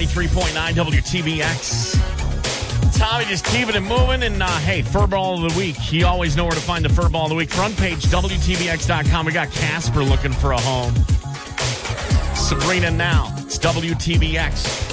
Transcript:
93.9 WTBX. Tommy just keeping it moving. And, hey, Furball of the Week. You always know where to find the Furball of the Week. Front page, WTBX.com. We got Casper looking for a home. Sabrina now. It's WTBX.